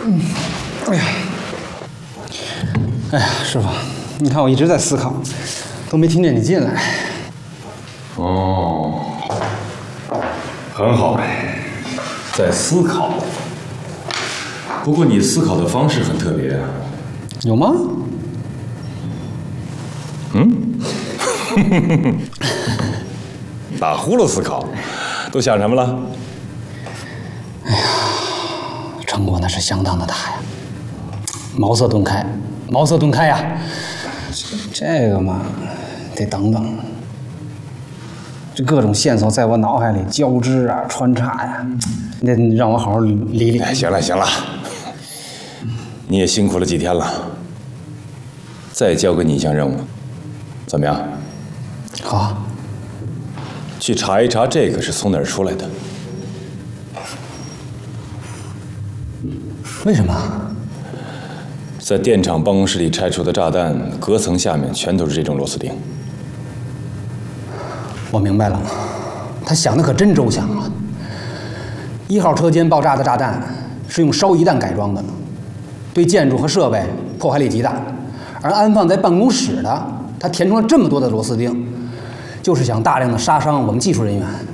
哎呀，哎呀，师傅，你看我一直在思考，都没听见你进来。 哦，很好，在思考。不过你思考的方式很特别啊。 有吗？ 打呼噜思考，都想什么了？ 哎呀，成果那是相当的大呀，茅塞顿开，茅塞顿开呀。这个嘛，得等等。这各种线索在我脑海里交织啊，穿插呀，那让我好好理理。 哎，行了行了，你也辛苦了几天了。再交给你一项任务，怎么样？ 好啊。 去查一查这个是从哪儿出来的。 为什么？ 在电厂办公室里拆除的炸弹，隔层下面全都是这种螺丝钉。 我明白了，他想的可真周详啊。1号车间爆炸的炸弹是用烧夷弹改装的，对建筑和设备破坏力极大，而安放在办公室的，它填充了这么多的螺丝钉，就是想大量的杀伤我们技术人员。